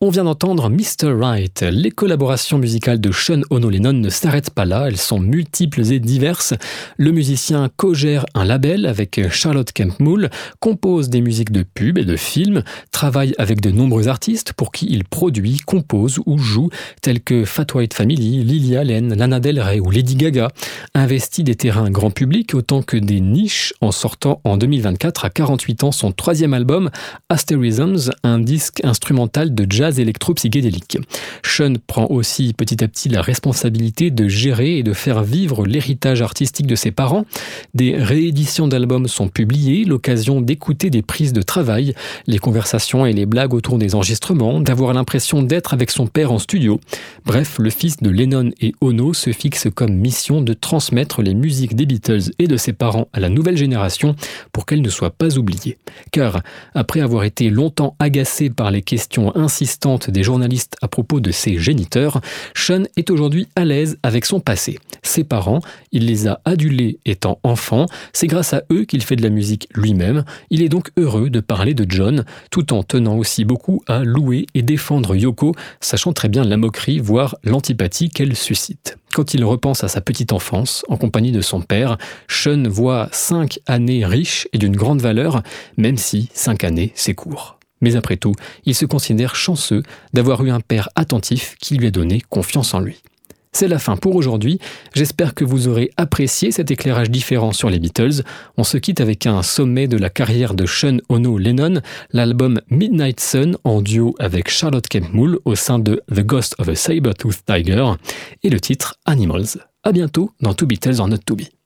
On vient d'entendre Mr. Right. Les collaborations musicales de Sean Ono Lennon ne s'arrêtent pas là, elles sont multiples et diverses. Le musicien co-gère un label avec Charlotte Kemp Moule, compose des musiques de pubs et de films, travaille avec de nombreux artistes pour qui il produit, compose ou joue, tels que Fat White Family, Lily Allen, Lana Del Rey ou Lady Gaga. Investit des terrains grand public autant que des niches en sortant en 2024 à 48 ans son troisième album, Asterisms, un disque instrumental de jazz électro-psychédélique. Sean prend aussi petit à petit la responsabilité de gérer et de faire vivre l'héritage artistique de ses parents. Des rééditions d'albums sont publiées, l'occasion d'écouter des prises de travail, les conversations et les blagues autour des enregistrements, d'avoir l'impression d'être avec son père en studio. Bref, le fils de Lennon et Ono se fixe comme mission de transmettre les musiques des Beatles et de ses parents à la nouvelle génération pour qu'elles ne soient pas oubliées. Car, après avoir été longtemps agacé par les questions insistantes des journalistes à propos de ses géniteurs, Sean est aujourd'hui à l'aise avec son passé. Ses parents, il les a adulés étant enfant, c'est grâce à eux qu'il fait de la musique lui-même. Il est donc heureux de parler de John, tout en tenant aussi beaucoup à louer et défendre Yoko, sachant très bien la moquerie, voire l'antipathie qu'elle suscite. Quand il repense à sa petite enfance, en compagnie de son père, Sean voit 5 années riches et d'une grande valeur, même si 5 années, c'est court. Mais après tout, il se considère chanceux d'avoir eu un père attentif qui lui a donné confiance en lui. C'est la fin pour aujourd'hui. J'espère que vous aurez apprécié cet éclairage différent sur les Beatles. On se quitte avec un sommet de la carrière de Sean Ono Lennon, l'album Midnight Sun en duo avec Charlotte Kemp Moule au sein de The Ghost of a Saber-Toothed Tiger et le titre Animals. À bientôt dans Two Beatles or Not To Be.